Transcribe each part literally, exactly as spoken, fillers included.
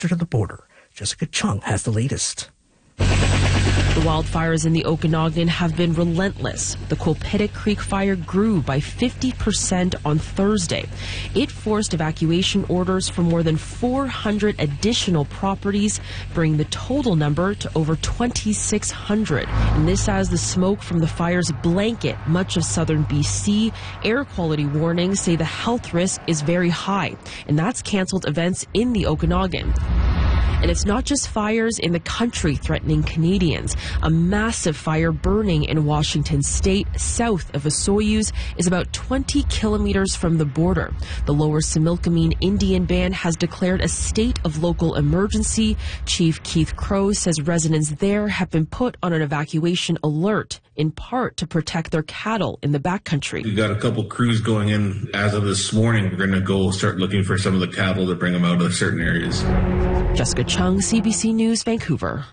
to the border. Jessica Chung has the latest. The wildfires in the Okanagan have been relentless. The Quilpitick Creek fire grew by fifty percent on Thursday. It forced evacuation orders for more than four hundred additional properties, bringing the total number to over twenty-six hundred. And this as the smoke from the fires blanket much of southern B C. Air quality warnings say the health risk is very high, and that's canceled events in the Okanagan. And it's not just fires in the country threatening Canadians. A massive fire burning in Washington state, south of Osoyoos, is about twenty kilometers from the border. The Lower Similkameen Indian Band has declared a state of local emergency. Chief Keith Crow says residents there have been put on an evacuation alert, in part to protect their cattle in the backcountry. We've got a couple crews going in as of this morning. We're going to go start looking for some of the cattle to bring them out of certain areas. Jessica Chung, C B C News, Vancouver.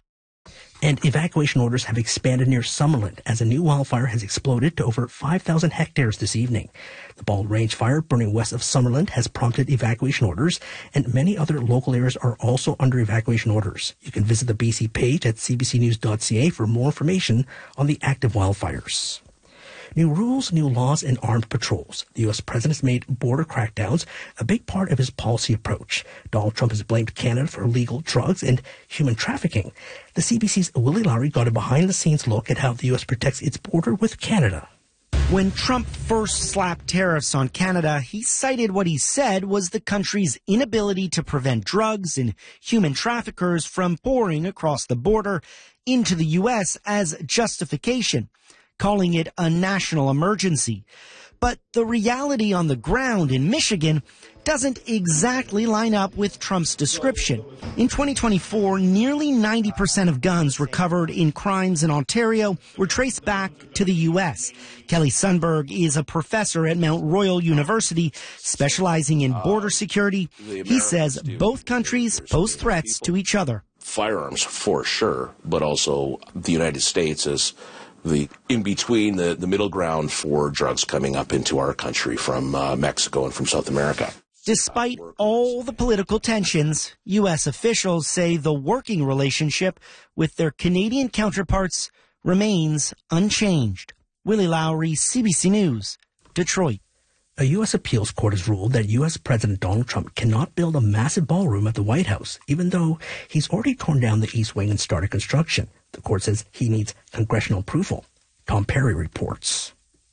And evacuation orders have expanded near Summerland as a new wildfire has exploded to over five thousand hectares this evening. The Bald Range fire burning west of Summerland has prompted evacuation orders, and many other local areas are also under evacuation orders. You can visit the B C page at c b c news dot c a for more information on the active wildfires. New rules, new laws, and armed patrols. The U S president has made border crackdowns a big part of his policy approach. Donald Trump has blamed Canada for illegal drugs and human trafficking. The C B C's Willie Lowry got a behind-the-scenes look at how the U S protects its border with Canada. When Trump first slapped tariffs on Canada, he cited what he said was the country's inability to prevent drugs and human traffickers from pouring across the border into the U S as justification, calling it a national emergency. But the reality on the ground in Michigan doesn't exactly line up with Trump's description. In twenty twenty-four, nearly ninety percent of guns recovered in crimes in Ontario were traced back to the U S. Kelly Sundberg is a professor at Mount Royal University specializing in border security. He says both countries pose threats to each other. Firearms, for sure, but also the United States is the in-between, the, the middle ground for drugs coming up into our country from uh, Mexico and from South America. Despite all the political tensions, U S officials say the working relationship with their Canadian counterparts remains unchanged. Willie Lowry, C B C News, Detroit. A U S appeals court has ruled that U S President Donald Trump cannot build a massive ballroom at the White House, even though he's already torn down the East Wing and started construction. The court says he needs congressional approval. Tom Perry reports.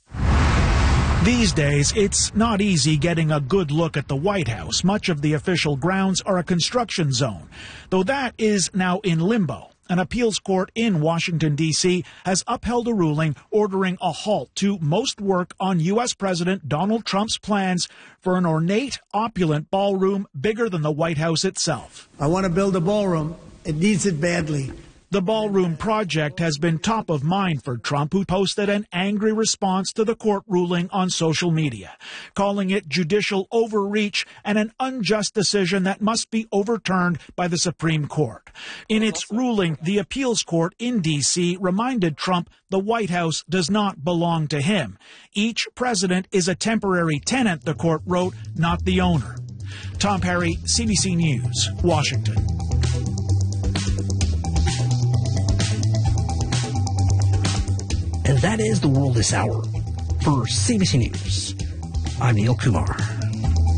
These days, it's not easy getting a good look at the White House. Much of the official grounds are a construction zone, though that is now in limbo. An appeals court in Washington, D C has upheld a ruling ordering a halt to most work on U S President Donald Trump's plans for an ornate, opulent ballroom bigger than the White House itself. I want to build a ballroom. It needs it badly. The ballroom project has been top of mind for Trump, who posted an angry response to the court ruling on social media, calling it judicial overreach and an unjust decision that must be overturned by the Supreme Court. In its ruling, the appeals court in D C reminded Trump the White House does not belong to him. Each president is a temporary tenant, the court wrote, not the owner. Tom Perry, C B C News, Washington. And that is the world this hour. For C B C News, I'm Neil Kumar.